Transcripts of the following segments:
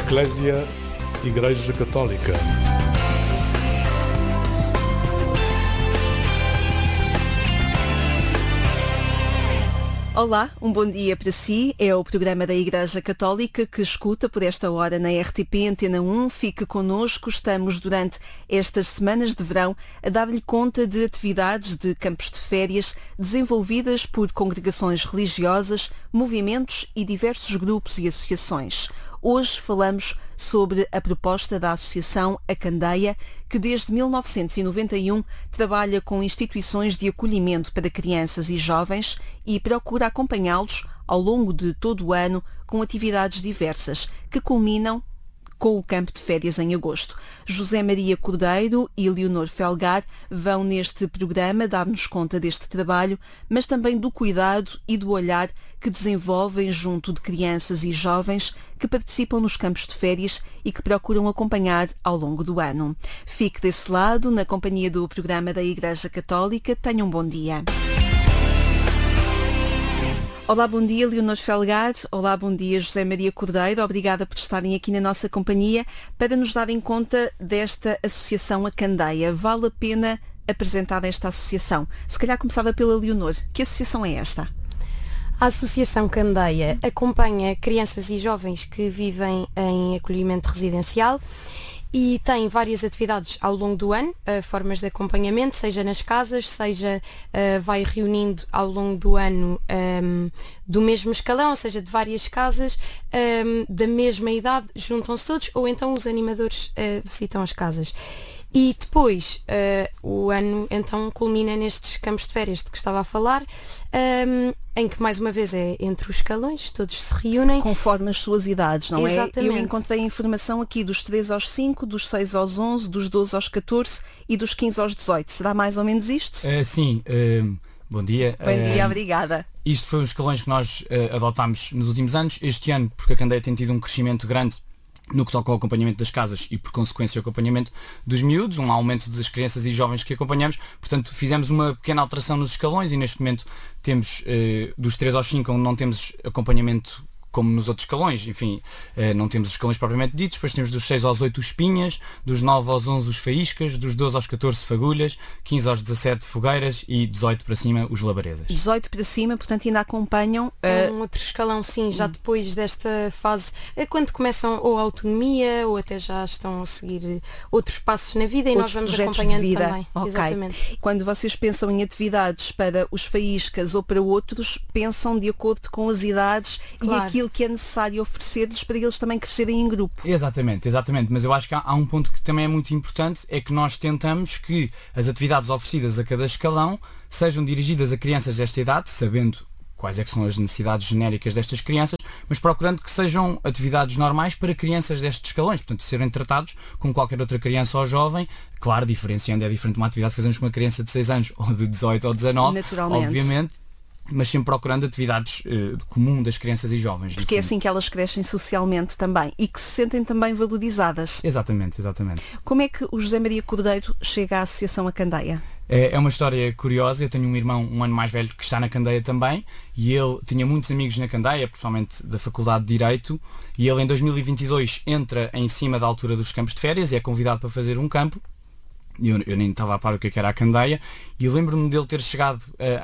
Eclésia, Igreja Católica. Olá, um bom dia para si. É o programa da Igreja Católica que escuta por esta hora na RTP Antena 1. Fique connosco. Estamos durante estas semanas de verão a dar-lhe conta de atividades de campos de férias desenvolvidas por congregações religiosas, movimentos e diversos grupos e associações. Hoje falamos sobre a proposta da Associação A Candeia, que desde 1991 trabalha com instituições de acolhimento para crianças e jovens e procura acompanhá-los ao longo de todo o ano com atividades diversas, que culminam com o campo de férias em agosto. José Maria Cordeiro e Leonor Felgar vão neste programa dar-nos conta deste trabalho, mas também do cuidado e do olhar que desenvolvem junto de crianças e jovens que participam nos campos de férias e que procuram acompanhar ao longo do ano. Fique desse lado, na companhia do programa da Igreja Católica. Tenha um bom dia. Olá, bom dia, Leonor Felgar. Olá, bom dia, José Maria Cordeiro. Obrigada por estarem aqui na nossa companhia para nos darem conta desta Associação A Candeia. Vale a pena apresentar esta associação? Se calhar começava pela Leonor. Que associação é esta? A Associação Candeia acompanha crianças e jovens que vivem em acolhimento residencial e tem várias atividades ao longo do ano, formas de acompanhamento, seja nas casas, seja vai reunindo ao longo do ano do mesmo escalão, ou seja, de várias casas da mesma idade, juntam-se todos, ou então os animadores visitam as casas. E depois o ano então culmina nestes campos de férias de que estava a falar, em que mais uma vez é entre os escalões, todos se reúnem. Conforme as suas idades, não é? Exatamente. Eu encontrei a informação aqui dos 3 aos 5, dos 6 aos 11, dos 12 aos 14 e dos 15 aos 18. Será mais ou menos isto? Sim. Bom dia. Bom dia, obrigada. Isto foi os escalões que nós adotámos nos últimos anos. Este ano, porque a Candeia tem tido um crescimento grande no que toca ao acompanhamento das casas e, por consequência, o acompanhamento dos miúdos, um aumento das crianças e jovens que acompanhamos. Portanto, fizemos uma pequena alteração nos escalões e neste momento temos dos 3 aos 5, onde não temos acompanhamento como nos outros escalões, enfim, não temos os escalões propriamente ditos, depois temos dos 6 aos 8 os espinhas, dos 9 aos 11 os faíscas, dos 12 aos 14 fagulhas, 15 aos 17 fogueiras e 18 para cima os labaredas. 18 para cima, portanto ainda acompanham... Um outro escalão, sim, já depois desta fase, quando começam ou a autonomia ou até já estão a seguir outros passos na vida e outros nós vamos acompanhando de vida. também. Okay. Exatamente. Quando vocês pensam em atividades para os faíscas ou para outros, pensam de acordo com as idades, claro, e aquilo que é necessário oferecer-lhes para eles também crescerem em grupo. Exatamente, mas eu acho que há um ponto que também é muito importante, é que nós tentamos que as atividades oferecidas a cada escalão sejam dirigidas a crianças desta idade, sabendo quais é que são as necessidades genéricas destas crianças, mas procurando que sejam atividades normais para crianças destes escalões, portanto, serem tratados como qualquer outra criança ou jovem, claro, diferenciando, é diferente de uma atividade que fazemos com uma criança de 6 anos ou de 18 ou 19, naturalmente, obviamente, mas sempre procurando atividades comum das crianças e jovens. Porque é assim que elas crescem socialmente também e que se sentem também valorizadas. Exatamente. Como é que o José Maria Cordeiro chega à Associação A Candeia? É uma história curiosa. Eu tenho um irmão um ano mais velho que está na Candeia também e ele tinha muitos amigos na Candeia, principalmente da Faculdade de Direito, e ele em 2022 entra em cima da altura dos campos de férias e é convidado para fazer um campo. Eu nem estava a par o que era a Candeia e lembro-me dele ter chegado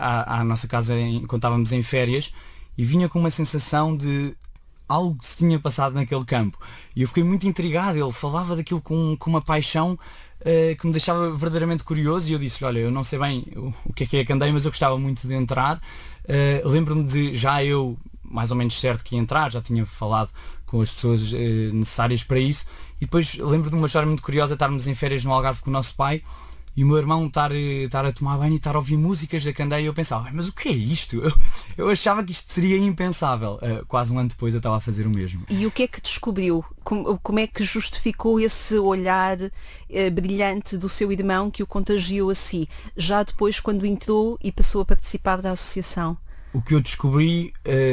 à nossa casa quando estávamos em férias e vinha com uma sensação de algo que se tinha passado naquele campo e eu fiquei muito intrigado. Ele falava daquilo com uma paixão que me deixava verdadeiramente curioso e eu disse-lhe, olha, eu não sei bem o que é a Candeia, mas eu gostava muito de entrar. Lembro-me de já eu mais ou menos certo que ia entrar, já tinha falado com as pessoas necessárias para isso. E depois lembro de uma história muito curiosa, estarmos em férias no Algarve com o nosso pai e o meu irmão estar a tomar banho e estar a ouvir músicas da Candeia e eu pensava, mas o que é isto? Eu achava que isto seria impensável. Quase um ano depois eu estava a fazer o mesmo. E o que é que descobriu? Como é que justificou esse olhar brilhante do seu irmão que o contagiou a si? Já depois quando entrou e passou a participar da associação? O que eu descobri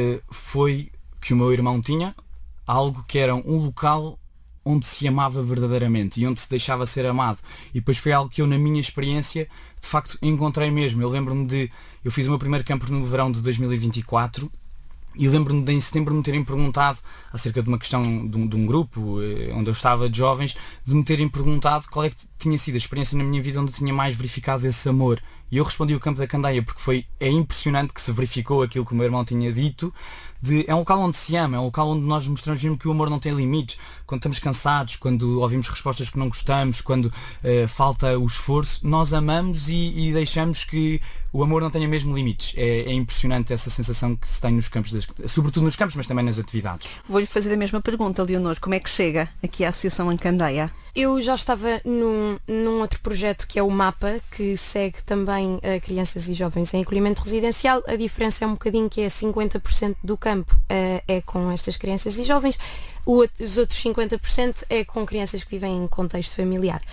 foi que o meu irmão tinha algo que era um local onde se amava verdadeiramente e onde se deixava ser amado. E depois foi algo que eu, na minha experiência, de facto encontrei mesmo. Eu lembro-me eu fiz o meu primeiro campo no verão de 2024 E lembro-me de em setembro me terem perguntado acerca de uma questão de um grupo onde eu estava de jovens, de me terem perguntado qual é que tinha sido a experiência na minha vida onde eu tinha mais verificado esse amor. E eu respondi o Campo da Candeia, porque é impressionante que se verificou aquilo que o meu irmão tinha dito. É um local onde se ama, é um local onde nós mostramos mesmo que o amor não tem limites. Quando estamos cansados, quando ouvimos respostas que não gostamos, quando falta o esforço, nós amamos e deixamos que o amor não tenha mesmo limites. É impressionante essa sensação que se tem nos campos, sobretudo nos campos, mas também nas atividades. Vou-lhe fazer a mesma pergunta, Leonor. Como é que chega aqui à Associação em Candeia? Eu já estava num outro projeto que é o MAPA, que segue também crianças e jovens em acolhimento residencial. A diferença é um bocadinho que é 50% do campo é com estas crianças e jovens, os outros 50% é com crianças que vivem em contexto familiar.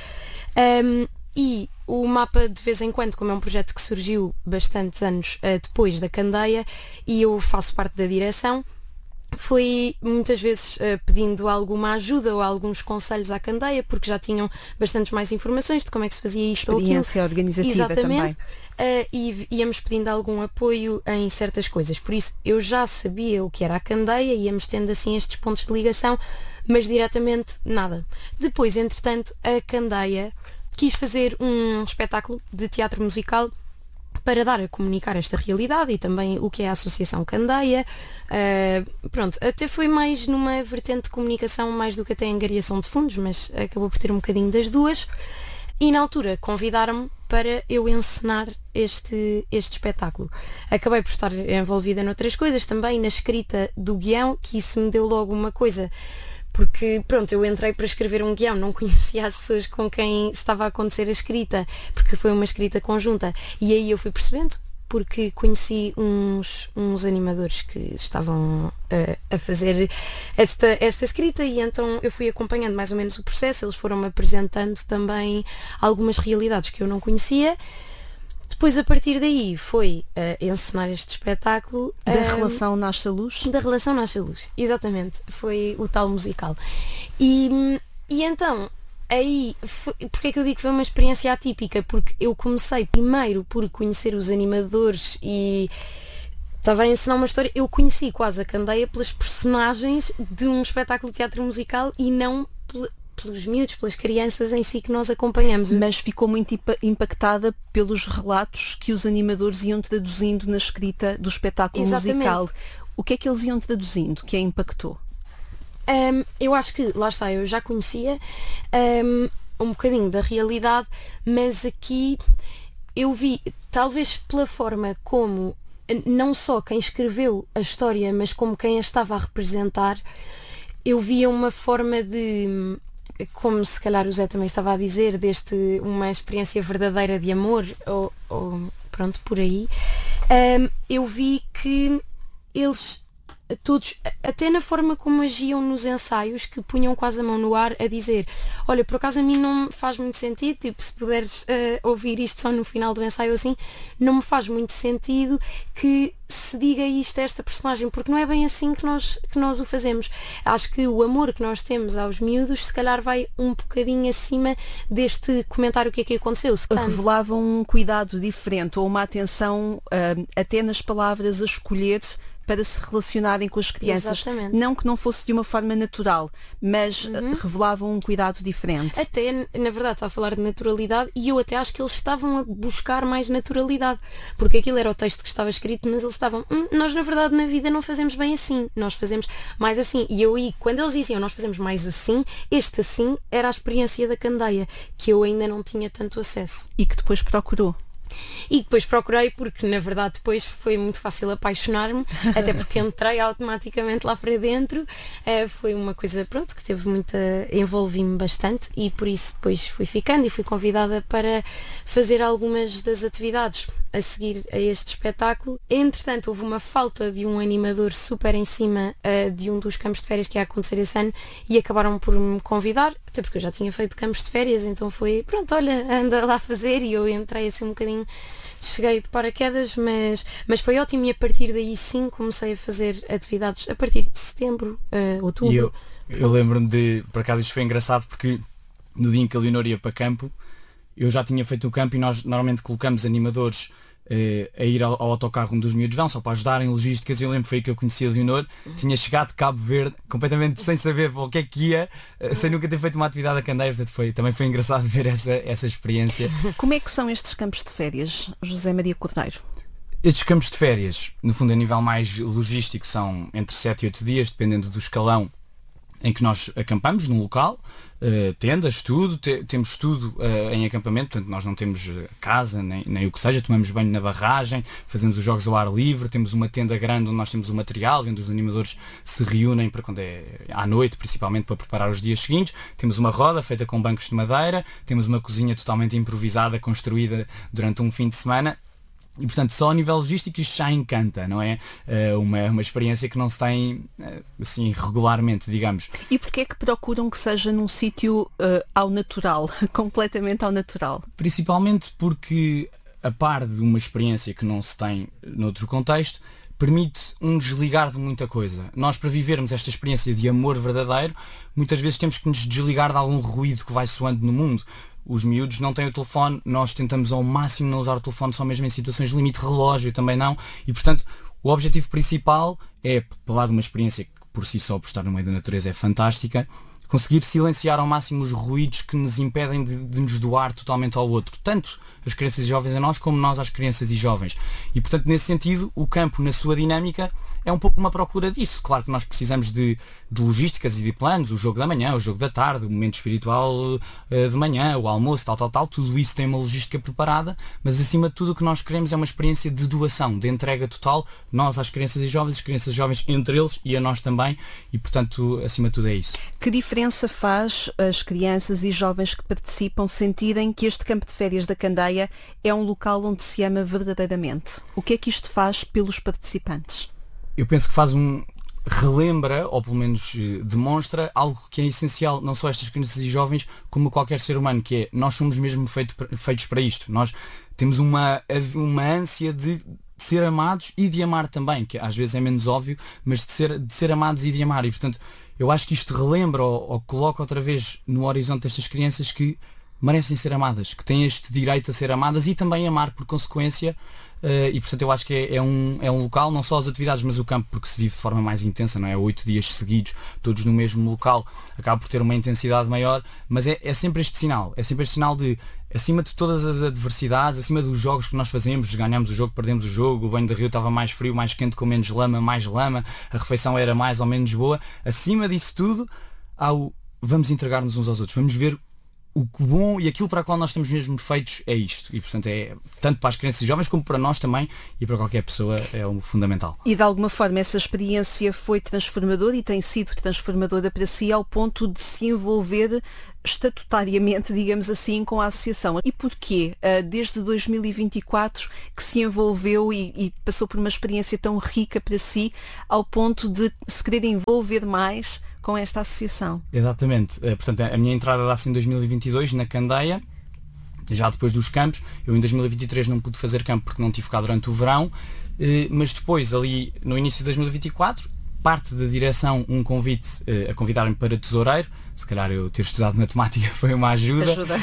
E o MAPA, de vez em quando, como é um projeto que surgiu bastantes anos depois da Candeia, e eu faço parte da direção, foi muitas vezes pedindo alguma ajuda ou alguns conselhos à Candeia, porque já tinham bastantes mais informações de como é que se fazia isto ou aquilo. Experiência organizativa. Exatamente. Também. E íamos pedindo algum apoio em certas coisas. Por isso eu já sabia o que era a Candeia, íamos tendo assim estes pontos de ligação, mas diretamente nada. Depois, entretanto, a Candeia quis fazer um espetáculo de teatro musical para dar a comunicar esta realidade e também o que é a Associação Candeia. Pronto, até foi mais numa vertente de comunicação mais do que até angariação de fundos, mas acabou por ter um bocadinho das duas. E na altura convidaram-me para eu encenar este espetáculo. Acabei por estar envolvida noutras coisas também, na escrita do guião, que isso me deu logo uma coisa. Porque, pronto, eu entrei para escrever um guião, não conhecia as pessoas com quem estava a acontecer a escrita, porque foi uma escrita conjunta. E aí eu fui percebendo, porque conheci uns animadores que estavam a fazer esta escrita, e então eu fui acompanhando mais ou menos o processo. Eles foram-me apresentando também algumas realidades que eu não conhecia. Depois, a partir daí, foi encenar este espetáculo. Da Relação Nasce a Luz? Da Relação Nasce a Luz, exatamente. Foi o tal musical. E então, aí, porque é que eu digo que foi uma experiência atípica? Porque eu comecei primeiro por conhecer os animadores e estava a ensinar uma história. Eu conheci quase a Candeia pelas personagens de um espetáculo de teatro musical e não pelos miúdos, pelas crianças em si que nós acompanhamos. Mas ficou muito impactada pelos relatos que os animadores iam traduzindo na escrita do espetáculo musical. O que é que eles iam traduzindo que a impactou? Eu acho que, lá está, eu já conhecia um bocadinho da realidade, mas aqui eu vi, talvez pela forma como não só quem escreveu a história, mas como quem a estava a representar, eu via uma forma de, como se calhar o Zé também estava a dizer, uma experiência verdadeira de amor, ou pronto, por aí. Eu vi que eles todos, até na forma como agiam nos ensaios, que punham quase a mão no ar a dizer: olha, por acaso a mim não me faz muito sentido, tipo, se puderes ouvir isto só no final do ensaio assim, não me faz muito sentido que se diga isto a esta personagem, porque não é bem assim que nós o fazemos. Acho que o amor que nós temos aos miúdos se calhar vai um bocadinho acima deste comentário que aconteceu. Revelavam um cuidado diferente ou uma atenção até nas palavras a escolher para se relacionarem com as crianças. Exatamente. Não que não fosse de uma forma natural, mas revelavam um cuidado diferente. Até, na verdade, está a falar de naturalidade e eu até acho que eles estavam a buscar mais naturalidade, porque aquilo era o texto que estava escrito, mas eles estavam, nós na verdade na vida não fazemos bem assim, nós fazemos mais assim. E quando eles diziam nós fazemos mais assim, este assim era a experiência da Candeia, que eu ainda não tinha tanto acesso. E que depois procurou. E depois procurei, porque na verdade depois foi muito fácil apaixonar-me, até porque entrei automaticamente lá para dentro. Foi uma coisa, pronto, que teve envolvi-me bastante, e por isso depois fui ficando e fui convidada para fazer algumas das atividades a seguir a este espetáculo. Entretanto, houve uma falta de um animador super em cima de um dos campos de férias que ia acontecer esse ano, e acabaram por me convidar, até porque eu já tinha feito campos de férias, então foi, pronto, olha, anda lá a fazer, e eu entrei assim um bocadinho, cheguei de paraquedas, mas foi ótimo, e a partir daí sim comecei a fazer atividades a partir de setembro, outubro. E eu lembro-me de, por acaso isto foi engraçado, porque no dia em que a Leonor ia para campo, eu já tinha feito o campo, e nós normalmente colocamos animadores a ir ao autocarro onde os miúdos vão, só para ajudar em logísticas. Eu lembro que foi aí que eu conheci a Leonor, tinha chegado de Cabo Verde completamente sem saber para o que é que ia, sem nunca ter feito uma atividade a candeia, portanto também foi engraçado ver essa experiência. Como é que são estes campos de férias, José Maria Cordeiro? Estes campos de férias, no fundo a nível mais logístico, são entre 7 e 8 dias, dependendo do escalão em que nós acampamos num local, tendas, tudo, temos tudo em acampamento, portanto nós não temos casa, nem o que seja, tomamos banho na barragem, fazemos os jogos ao ar livre, temos uma tenda grande onde nós temos o material, onde os animadores se reúnem para quando é à noite, principalmente para preparar os dias seguintes, temos uma roda feita com bancos de madeira, temos uma cozinha totalmente improvisada, construída durante um fim de semana. E, portanto, só a nível logístico isto já encanta, não é? Uma experiência que não se tem, assim, regularmente, digamos. E porquê é que procuram que seja num sítio ao natural, completamente ao natural? Principalmente porque, a par de uma experiência que não se tem noutro contexto, permite um desligar de muita coisa. Nós, para vivermos esta experiência de amor verdadeiro, muitas vezes temos que nos desligar de algum ruído que vai soando no mundo. Os miúdos não têm o telefone, nós tentamos ao máximo não usar o telefone, só mesmo em situações de limite, relógio também não, e portanto o objetivo principal é, para lá de uma experiência que por si só, por estar no meio da natureza, é fantástica, conseguir silenciar ao máximo os ruídos que nos impedem de nos doar totalmente ao outro, tanto as crianças e jovens a nós, como nós às crianças e jovens. E portanto, nesse sentido, o campo, na sua dinâmica, é um pouco uma procura disso. Claro que nós precisamos de logísticas e de planos, o jogo da manhã, o jogo da tarde, o momento espiritual de manhã, o almoço, tal, tudo isso tem uma logística preparada, mas acima de tudo o que nós queremos é uma experiência de doação, de entrega total, nós às crianças e jovens, as crianças e jovens entre eles e a nós também, e portanto, acima de tudo é isso. Que diferença faz as crianças e jovens que participam sentirem que este campo de férias da Candeia é um local onde se ama verdadeiramente? O que é que isto faz pelos participantes? Eu penso que relembra, ou pelo menos demonstra, algo que é essencial, não só a estas crianças e jovens, como a qualquer ser humano, que é, nós somos mesmo feitos para isto. Nós temos uma ânsia de ser amados e de amar também, que às vezes é menos óbvio, mas de ser amados e de amar. E portanto, eu acho que isto relembra ou coloca outra vez no horizonte destas crianças que merecem ser amadas, que têm este direito a ser amadas e também amar por consequência. E portanto eu acho que é um local, não só as atividades, mas o campo, porque se vive de forma mais intensa, não é? 8 dias seguidos, todos no mesmo local, acaba por ter uma intensidade maior, mas é sempre este sinal, de, acima de todas as adversidades, acima dos jogos que nós fazemos, ganhamos o jogo, perdemos o jogo, o banho de rio estava mais frio, mais quente, com menos lama, mais lama, a refeição era mais ou menos boa, acima disso tudo, vamos entregar-nos uns aos outros, vamos ver o que bom e aquilo para o qual nós estamos mesmo feitos é isto. E portanto é tanto para as crianças e jovens como para nós também e para qualquer pessoa é o fundamental. E de alguma forma essa experiência foi transformadora e tem sido transformadora para si ao ponto de se envolver estatutariamente, digamos assim, com a associação. E porquê? Desde 2024 que se envolveu e passou por uma experiência tão rica para si ao ponto de se querer envolver mais com esta associação. Exatamente. Portanto, a minha entrada dá-se em 2022 na Candeia, já depois dos campos. Eu em 2023 não pude fazer campo porque não tive cá durante o verão, mas depois, ali no início de 2024, parte da direção um convite a convidar-me para tesoureiro. Se calhar eu ter estudado matemática foi uma ajuda.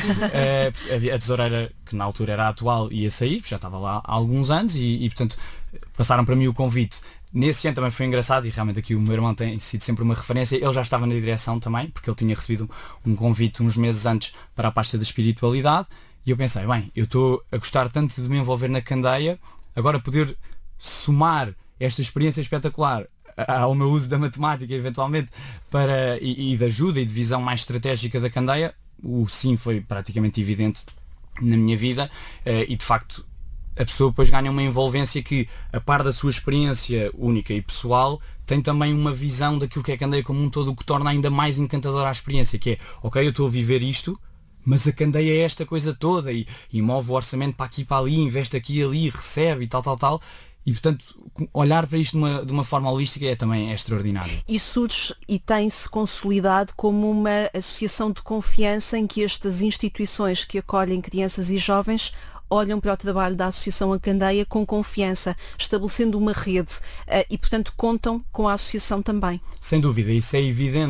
A tesoureira, que na altura era a atual, ia sair, já estava lá há alguns anos e portanto passaram para mim o convite. Nesse ano também foi engraçado e realmente aqui o meu irmão tem sido sempre uma referência. Ele já estava na direção também, porque ele tinha recebido um convite uns meses antes para a pasta da espiritualidade e eu pensei, bem, eu estou a gostar tanto de me envolver na Candeia, agora poder somar esta experiência espetacular ao meu uso da matemática eventualmente e da ajuda e de visão mais estratégica da Candeia, o sim foi praticamente evidente na minha vida e de facto a pessoa depois ganha uma envolvência que, a par da sua experiência única e pessoal, tem também uma visão daquilo que é a Candeia como um todo, o que torna ainda mais encantadora a experiência, que é, ok, eu estou a viver isto, mas a Candeia é esta coisa toda e move o orçamento para aqui e para ali, investe aqui e ali, recebe e tal, e portanto olhar para isto de uma forma holística também é extraordinário. E surge e tem-se consolidado como uma associação de confiança em que estas instituições que acolhem crianças e jovens olham para o trabalho da Associação A Candeia com confiança, estabelecendo uma rede e, portanto, contam com a associação também. Sem dúvida, isso é evidente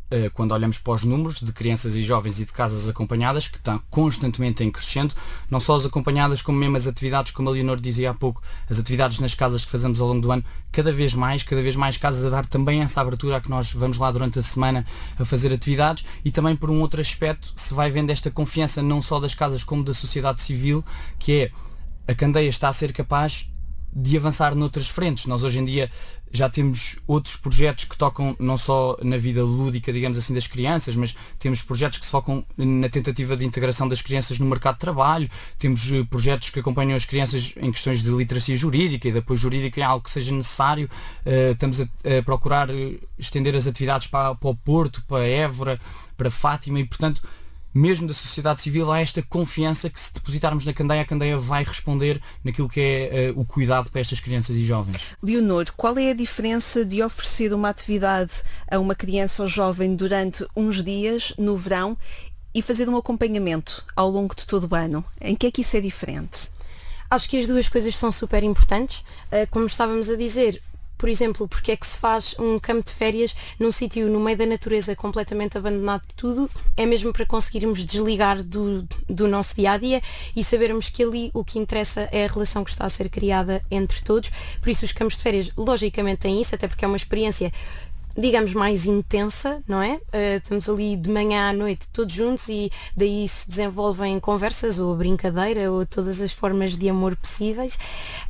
quando olhamos para os números de crianças e jovens e de casas acompanhadas, que estão constantemente em crescendo, não só as acompanhadas, como mesmo as atividades, como a Leonor dizia há pouco, as atividades nas casas que fazemos ao longo do ano, cada vez mais casas a dar também essa abertura a que nós vamos lá durante a semana a fazer atividades, e também por um outro aspecto se vai vendo esta confiança não só das casas como da sociedade civil, que é a Candeia está a ser capaz de avançar noutras frentes. Nós hoje em dia já temos outros projetos que tocam não só na vida lúdica, digamos assim, das crianças, mas temos projetos que se focam na tentativa de integração das crianças no mercado de trabalho, temos projetos que acompanham as crianças em questões de literacia jurídica e de apoio jurídico em algo que seja necessário. Estamos a procurar estender as atividades para o Porto, para Évora, para Fátima, e portanto mesmo da sociedade civil há esta confiança que se depositarmos na Candeia, a Candeia vai responder naquilo que é o cuidado para estas crianças e jovens. Leonor, qual é a diferença de oferecer uma atividade a uma criança ou jovem durante uns dias no verão e fazer um acompanhamento ao longo de todo o ano? Em que é que isso é diferente? Acho que as duas coisas são super importantes. Como estávamos a dizer, por exemplo, porque é que se faz um campo de férias num sítio no meio da natureza completamente abandonado de tudo? É mesmo para conseguirmos desligar do nosso dia-a-dia e sabermos que ali o que interessa é a relação que está a ser criada entre todos. Por isso os campos de férias logicamente têm isso, até porque é uma experiência, digamos, mais intensa, não é? Estamos ali de manhã à noite todos juntos e daí se desenvolvem conversas ou brincadeira ou todas as formas de amor possíveis.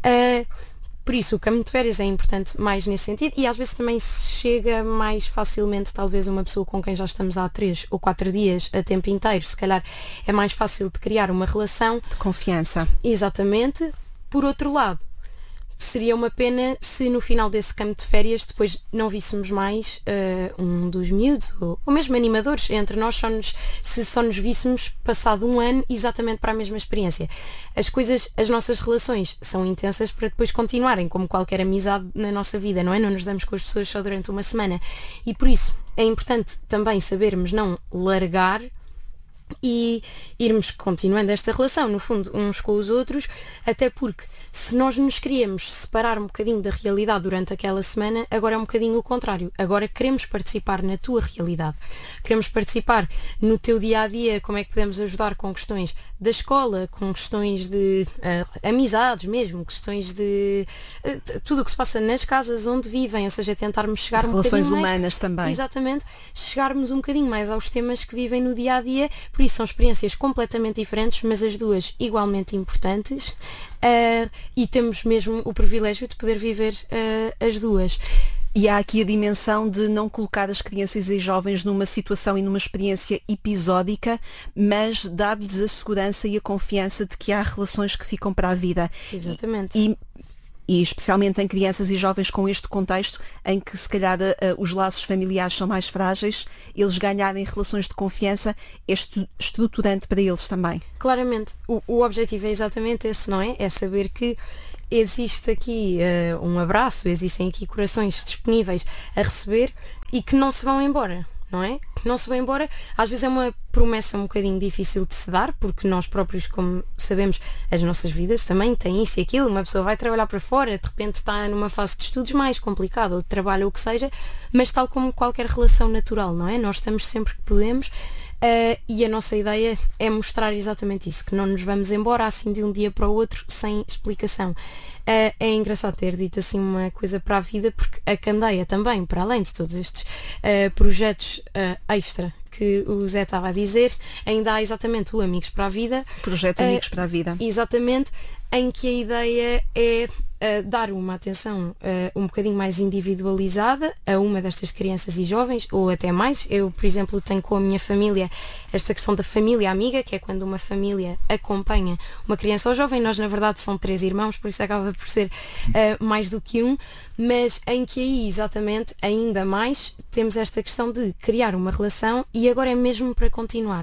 Por isso o campo de férias é importante mais nesse sentido, e às vezes também se chega mais facilmente, talvez uma pessoa com quem já estamos há 3 ou 4 dias a tempo inteiro, se calhar é mais fácil de criar uma relação de confiança. Exatamente. Por outro lado, seria uma pena se no final desse campo de férias depois não víssemos mais um dos miúdos ou mesmo animadores entre nós, se só nos víssemos passado um ano exatamente para a mesma experiência. As nossas relações são intensas para depois continuarem, como qualquer amizade na nossa vida, não é? Não nos damos com as pessoas só durante uma semana, e por isso é importante também sabermos não largar e irmos continuando esta relação, no fundo, uns com os outros, até porque se nós nos queríamos separar um bocadinho da realidade durante aquela semana, agora é um bocadinho o contrário. Agora queremos participar na tua realidade, queremos participar no teu dia-a-dia, como é que podemos ajudar com questões da escola, com questões de amizades mesmo, questões de tudo o que se passa nas casas onde vivem, ou seja, tentarmos chegar um bocadinho mais... Relações humanas também. Exatamente, chegarmos um bocadinho mais aos temas que vivem no dia-a-dia. Por isso são experiências completamente diferentes, mas as duas igualmente importantes, e temos mesmo o privilégio de poder viver as duas. E há aqui a dimensão de não colocar as crianças e jovens numa situação e numa experiência episódica, mas dar-lhes a segurança e a confiança de que há relações que ficam para a vida. Exatamente. E especialmente em crianças e jovens com este contexto, em que se calhar os laços familiares são mais frágeis, eles ganharem relações de confiança é estruturante para eles também. Claramente. O objetivo é exatamente esse, não é? É saber que existe aqui um abraço, existem aqui corações disponíveis a receber e que não se vão embora, não é? Que não se vão embora. Às vezes é uma promessa um bocadinho difícil de se dar, porque nós próprios, como sabemos, as nossas vidas também têm isto e aquilo. Uma pessoa vai trabalhar para fora, de repente está numa fase de estudos mais complicada, ou de trabalho, ou o que seja, mas tal como qualquer relação natural, não é? Nós estamos sempre que podemos. E a nossa ideia é mostrar exatamente isso, que não nos vamos embora assim de um dia para o outro sem explicação. É engraçado ter dito assim uma coisa para a vida, porque a Candeia também, para além de todos estes projetos extra que o Zé estava a dizer, ainda há exatamente o Amigos para a Vida. Projeto Amigos para a Vida. Exatamente, em que a ideia é dar uma atenção um bocadinho mais individualizada a uma destas crianças e jovens, ou até mais. Eu, por exemplo, tenho com a minha família esta questão da família amiga, que é quando uma família acompanha uma criança ou jovem. Nós, na verdade, são 3 irmãos, por isso acaba por ser mais do que um, mas em que aí, exatamente, ainda mais, temos esta questão de criar uma relação, e agora é mesmo para continuar.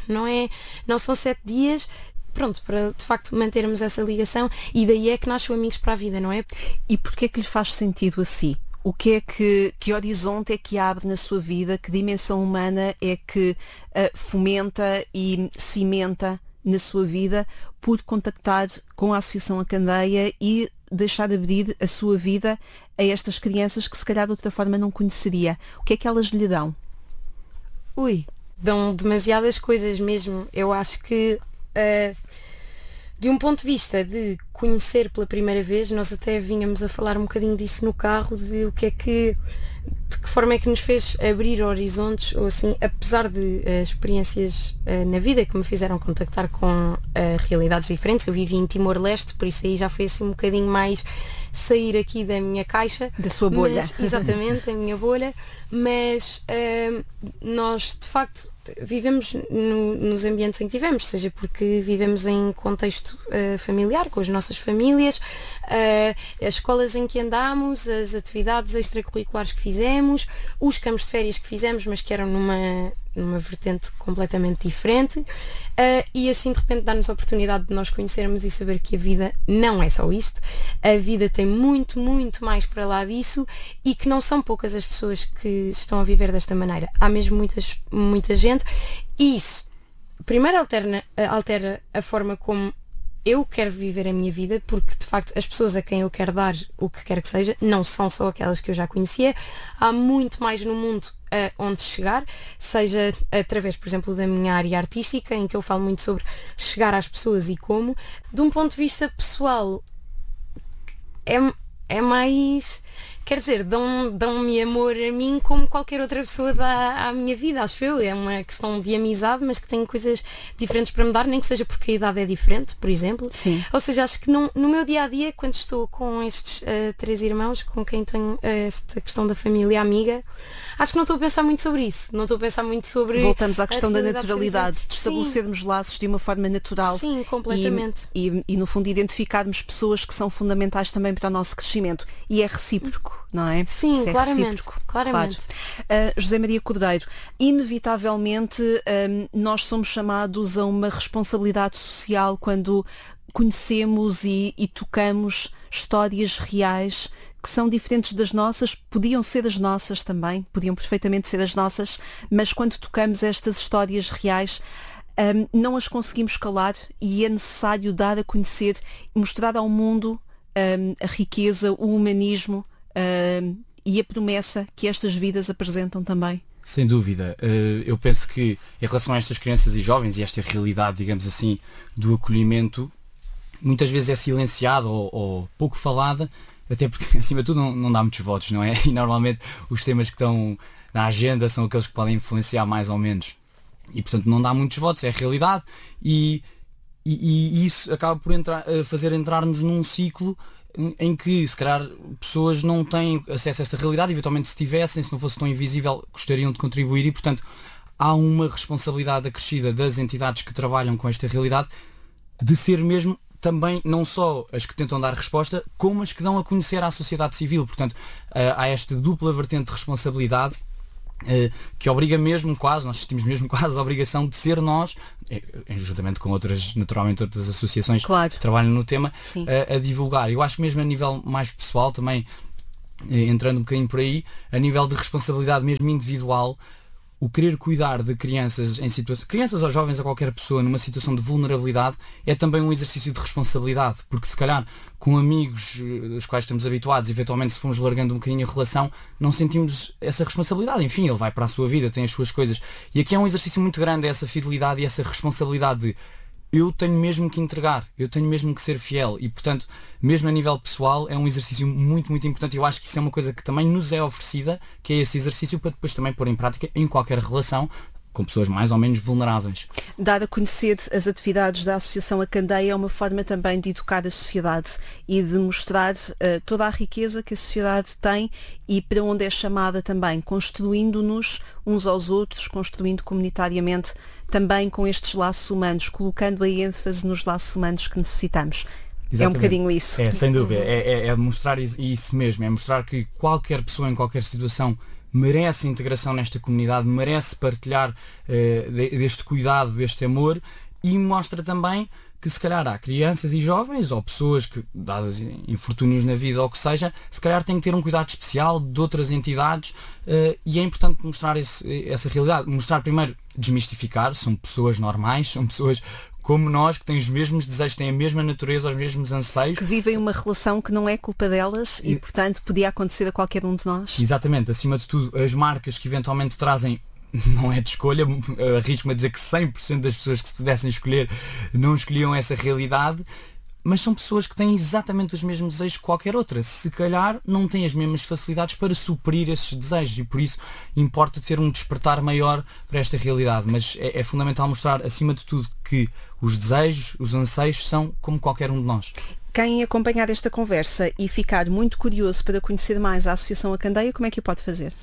Não são 7 dias, pronto, para de facto mantermos essa ligação, e daí é que nasce o Amigos para a Vida, não é? E porquê é que lhe faz sentido assim? O que é que horizonte é que abre na sua vida? Que dimensão humana é que fomenta e cimenta na sua vida por contactar com a Associação A Candeia e deixar abrir a sua vida a estas crianças que se calhar de outra forma não conheceria? O que é que elas lhe dão? Dão demasiadas coisas mesmo. Eu acho que de um ponto de vista de conhecer pela primeira vez, nós até vínhamos a falar um bocadinho disso no carro, de de que forma é que nos fez abrir horizontes, ou assim, apesar de experiências na vida que me fizeram contactar com realidades diferentes. Eu vivi em Timor-Leste, por isso aí já foi assim um bocadinho mais sair aqui da minha caixa. Da sua bolha. Exatamente, da minha bolha. Mas nós, de facto, vivemos nos ambientes em que vivemos, seja porque vivemos em contexto familiar, com as nossas famílias, as escolas em que andamos, as atividades extracurriculares que fizemos, os campos de férias que fizemos, mas que eram numa vertente completamente diferente, e assim de repente dá-nos a oportunidade de nós conhecermos e saber que a vida não é só isto, a vida tem muito, muito mais para lá disso, e que não são poucas as pessoas que estão a viver desta maneira. Há mesmo muita gente, e isso primeiro altera a forma como eu quero viver a minha vida, porque de facto as pessoas a quem eu quero dar o que quer que seja não são só aquelas que eu já conhecia. Há muito mais no mundo onde chegar, seja através, por exemplo, da minha área artística, em que eu falo muito sobre chegar às pessoas e como. De um ponto de vista pessoal, é mais... Quer dizer, dão-me amor a mim como qualquer outra pessoa dá à minha vida, acho eu. É uma questão de amizade, mas que tem coisas diferentes para me dar, nem que seja porque a idade é diferente, por exemplo. Sim. Ou seja, acho que no meu dia-a-dia, quando estou com estes 3 irmãos, com quem tenho esta questão da família amiga, acho que não estou a pensar muito sobre isso. Não estou a pensar muito sobre... Voltamos à questão da naturalidade, de estabelecermos laços de uma forma natural. Sim, completamente. E no fundo identificarmos pessoas que são fundamentais também para o nosso crescimento. E é recíproco, não é? Sim, isso é claramente. Recíproco. Claramente. Claro. José Maria Cordeiro, inevitavelmente nós somos chamados a uma responsabilidade social quando conhecemos e tocamos histórias reais que são diferentes das nossas, podiam ser as nossas também, podiam perfeitamente ser as nossas, mas quando tocamos estas histórias reais, não as conseguimos calar, e é necessário dar a conhecer, mostrar ao mundo a riqueza, o humanismo e a promessa que estas vidas apresentam também. Sem dúvida. Eu penso que em relação a estas crianças e jovens e esta realidade, digamos assim, do acolhimento, muitas vezes é silenciada ou pouco falada, até porque acima de tudo não dá muitos votos, não é? E normalmente os temas que estão na agenda são aqueles que podem influenciar mais ou menos. E portanto não dá muitos votos, é a realidade, e isso acaba por fazer entrar-nos num ciclo em que se calhar pessoas não têm acesso a esta realidade, eventualmente se tivessem, se não fosse tão invisível, gostariam de contribuir, e portanto há uma responsabilidade acrescida das entidades que trabalham com esta realidade de ser mesmo também não só as que tentam dar resposta, como as que dão a conhecer à sociedade civil. Portanto, há esta dupla vertente de responsabilidade que obriga mesmo quase, nós sentimos mesmo quase a obrigação de ser nós, juntamente com naturalmente outras associações que trabalham no tema, a divulgar. Eu acho mesmo a nível mais pessoal também, entrando um bocadinho por aí, a nível de responsabilidade mesmo individual, o querer cuidar de crianças crianças ou jovens ou qualquer pessoa numa situação de vulnerabilidade é também um exercício de responsabilidade, porque se calhar com amigos dos quais estamos habituados, eventualmente se formos largando um bocadinho a relação, não sentimos essa responsabilidade. Enfim, ele vai para a sua vida, tem as suas coisas, e aqui é um exercício muito grande, essa fidelidade e essa responsabilidade de eu tenho mesmo que entregar, eu tenho mesmo que ser fiel, e portanto, mesmo a nível pessoal, é um exercício muito, muito importante. Eu acho que isso é uma coisa que também nos é oferecida, que é esse exercício para depois também pôr em prática em qualquer relação com pessoas mais ou menos vulneráveis. Dar a conhecer as atividades da Associação A Candeia é uma forma também de educar a sociedade e de mostrar toda a riqueza que a sociedade tem e para onde é chamada também, construindo-nos uns aos outros, construindo comunitariamente também com estes laços humanos, colocando a ênfase nos laços humanos que necessitamos. Exatamente. É um bocadinho isso. É, sem dúvida. É mostrar isso mesmo, é mostrar que qualquer pessoa em qualquer situação merece integração nesta comunidade, merece partilhar deste cuidado, deste amor, e mostra também que se calhar há crianças e jovens ou pessoas que, dadas infortúnios na vida ou o que seja, se calhar têm que ter um cuidado especial de outras entidades, e é importante mostrar essa realidade. Mostrar primeiro, desmistificar, são pessoas normais, são pessoas como nós, que têm os mesmos desejos, têm a mesma natureza, os mesmos anseios. Que vivem uma relação que não é culpa delas e, portanto, podia acontecer a qualquer um de nós. Exatamente. Acima de tudo, as marcas que eventualmente trazem não é de escolha, arrisco-me a dizer que 100% das pessoas que se pudessem escolher não escolhiam essa realidade, mas são pessoas que têm exatamente os mesmos desejos que qualquer outra. Se calhar não têm as mesmas facilidades para suprir esses desejos e por isso importa ter um despertar maior para esta realidade. Mas é fundamental mostrar, acima de tudo, que os desejos, os anseios são como qualquer um de nós. Quem acompanhar esta conversa e ficar muito curioso para conhecer mais a Associação A Candeia, como é que o pode fazer?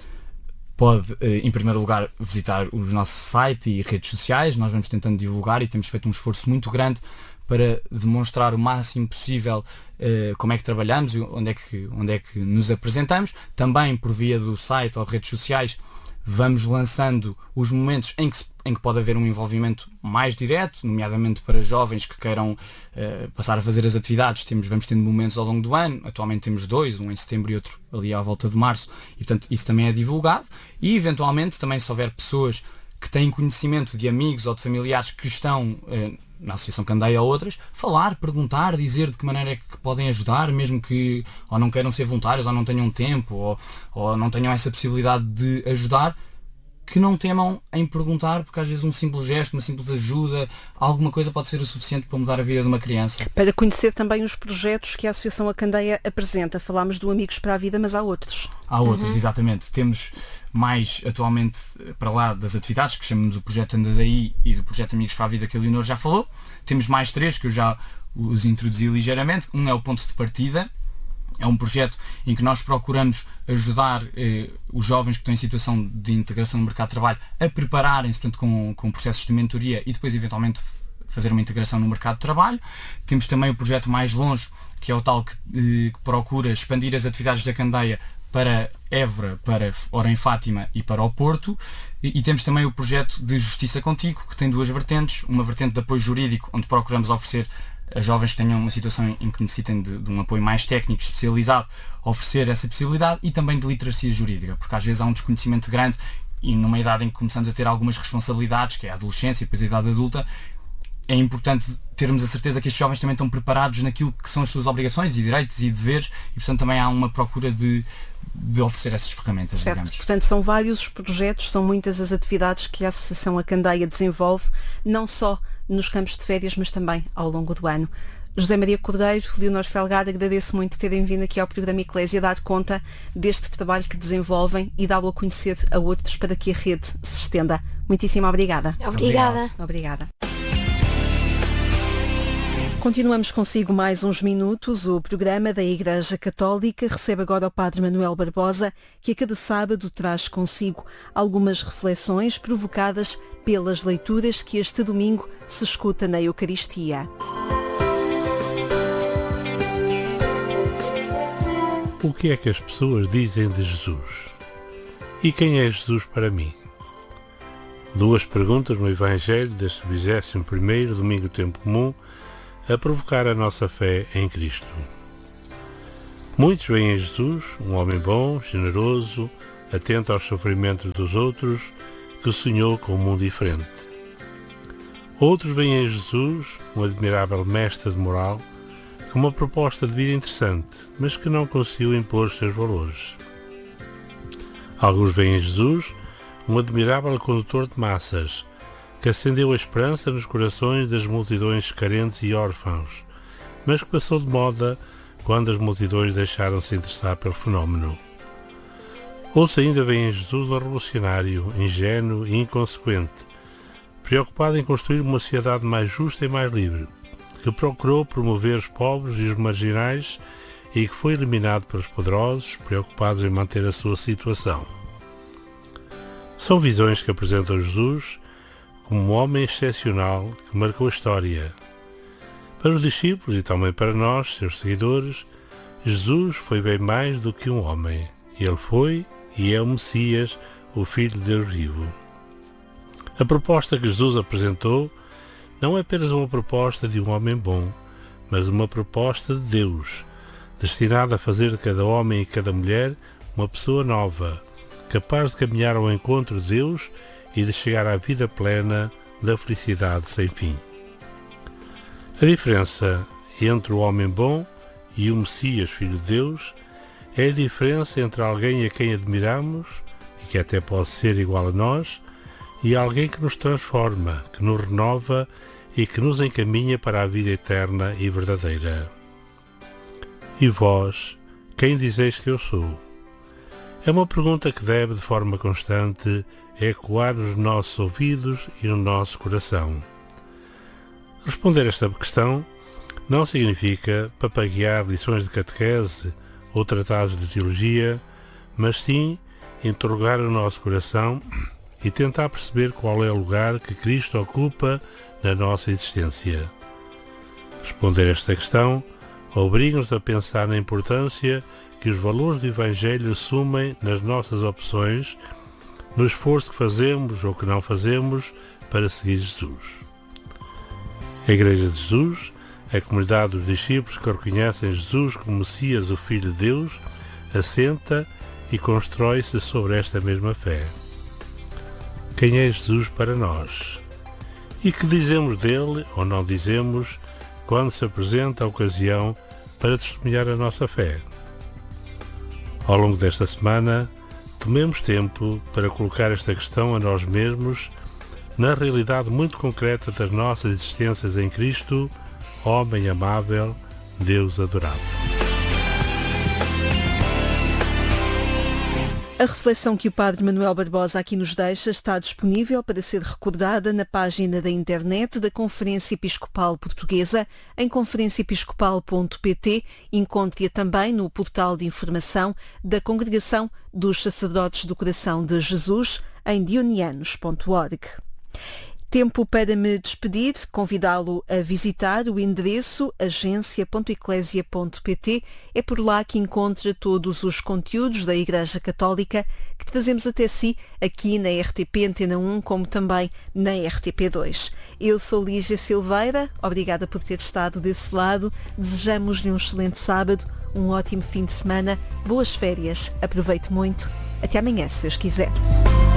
Pode, em primeiro lugar, visitar o nosso site e redes sociais. Nós vamos tentando divulgar e temos feito um esforço muito grande para demonstrar o máximo possível como é que trabalhamos e onde é que nos apresentamos. Também por via do site ou redes sociais vamos lançando os momentos em que pode haver um envolvimento mais direto, nomeadamente para jovens que queiram passar a fazer as atividades. Vamos tendo momentos ao longo do ano. Atualmente temos 2, um em setembro e outro ali à volta de março, e portanto isso também é divulgado. E eventualmente também, se houver pessoas que têm conhecimento de amigos ou de familiares que estão na Associação Candeia ou outras, falar, perguntar, dizer de que maneira é que podem ajudar, mesmo que ou não queiram ser voluntários, ou não tenham tempo, ou não tenham essa possibilidade de ajudar, que não temam em perguntar, porque às vezes um simples gesto, uma simples ajuda, alguma coisa pode ser o suficiente para mudar a vida de uma criança. Para conhecer também os projetos que a Associação A Candeia apresenta. Falámos do Amigos para a Vida, mas há outros. Há outros, exatamente. Temos mais atualmente, para lá das atividades, que chamamos o Projeto Andadaí e do Projeto Amigos para a Vida, que a Leonor já falou. Temos mais 3, que eu já os introduzi ligeiramente. Um é o Ponto de Partida. É um projeto em que nós procuramos ajudar os jovens que estão em situação de integração no mercado de trabalho a prepararem-se, portanto, com processos de mentoria e depois eventualmente fazer uma integração no mercado de trabalho. Temos também o projeto mais longe, que é o tal que procura expandir as atividades da Candeia para Évora, para Orem Fátima e para o Porto. E temos também o projeto de Justiça Contigo, que tem 2 vertentes. Uma vertente de apoio jurídico, onde procuramos oferecer a jovens que tenham uma situação em que necessitem de um apoio mais técnico, especializado, oferecer essa possibilidade, e também de literacia jurídica, porque às vezes há um desconhecimento grande e numa idade em que começamos a ter algumas responsabilidades, que é a adolescência e depois a idade adulta, é importante termos a certeza que estes jovens também estão preparados naquilo que são as suas obrigações e direitos e deveres, e portanto também há uma procura de oferecer essas ferramentas. Certo, digamos. Portanto são vários os projetos, são muitas as atividades que a Associação A Candeia desenvolve, não só nos campos de férias, mas também ao longo do ano. José Maria Cordeiro, Leonor Felgado, agradeço muito terem vindo aqui ao programa Eclésia dar conta deste trabalho que desenvolvem e dá-lo a conhecer a outros para que a rede se estenda. Muitíssimo obrigada. Obrigada. Continuamos consigo mais uns minutos. O programa da Igreja Católica recebe agora o Padre Manuel Barbosa, que a cada sábado traz consigo algumas reflexões provocadas pelas leituras que este domingo se escuta na Eucaristia. O que é que as pessoas dizem de Jesus? E quem é Jesus para mim? 2 perguntas no Evangelho deste 21º domingo do Tempo Comum a provocar a nossa fé em Cristo. Muitos veem em Jesus um homem bom, generoso, atento aos sofrimentos dos outros, que sonhou com um mundo diferente. Outros veem em Jesus um admirável mestre de moral, com uma proposta de vida interessante, mas que não conseguiu impor os seus valores. Alguns veem em Jesus um admirável condutor de massas, que acendeu a esperança nos corações das multidões carentes e órfãos, mas que passou de moda quando as multidões deixaram-se interessar pelo fenómeno. Outros ainda veem em Jesus um revolucionário, ingênuo e inconsequente, preocupado em construir uma sociedade mais justa e mais livre, que procurou promover os pobres e os marginais e que foi eliminado pelos poderosos, preocupados em manter a sua situação. São visões que apresentam Jesus como um homem excepcional que marcou a história. Para os discípulos e também para nós, seus seguidores, Jesus foi bem mais do que um homem. Ele foi e é o Messias, o Filho de Deus vivo. A proposta que Jesus apresentou não é apenas uma proposta de um homem bom, mas uma proposta de Deus, destinada a fazer de cada homem e cada mulher uma pessoa nova, capaz de caminhar ao encontro de Deus e de chegar à vida plena da felicidade sem fim. A diferença entre o homem bom e o Messias, Filho de Deus, é a diferença entre alguém a quem admiramos, e que até pode ser igual a nós, e alguém que nos transforma, que nos renova e que nos encaminha para a vida eterna e verdadeira. E vós, quem dizeis que eu sou? É uma pergunta que deve, de forma constante, ecoar nos nossos ouvidos e no nosso coração. Responder esta questão não significa papaguear lições de catequese ou tratados de teologia, mas sim interrogar o nosso coração e tentar perceber qual é o lugar que Cristo ocupa na nossa existência. Responder esta questão obriga-nos a pensar na importância que os valores do Evangelho assumem nas nossas opções, no esforço que fazemos ou que não fazemos para seguir Jesus. A Igreja de Jesus, a comunidade dos discípulos que reconhecem Jesus como Messias, o Filho de Deus, assenta e constrói-se sobre esta mesma fé. Quem é Jesus para nós? E que dizemos dele ou não dizemos quando se apresenta a ocasião para testemunhar a nossa fé? Ao longo desta semana, tomemos tempo para colocar esta questão a nós mesmos na realidade muito concreta das nossas existências em Cristo, homem amável, Deus adorável. A reflexão que o Padre Manuel Barbosa aqui nos deixa está disponível para ser recordada na página da internet da Conferência Episcopal Portuguesa, em conferenciaepiscopal.pt. Encontre-a também no portal de informação da Congregação dos Sacerdotes do Coração de Jesus, em dionianos.org. Tempo para me despedir, convidá-lo a visitar o endereço agência.eclesia.pt. É por lá que encontra todos os conteúdos da Igreja Católica que trazemos até si aqui na RTP Antena 1, como também na RTP2. Eu sou Lígia Silveira, obrigada por ter estado desse lado. Desejamos-lhe um excelente sábado, um ótimo fim de semana, boas férias, aproveite muito. Até amanhã, se Deus quiser.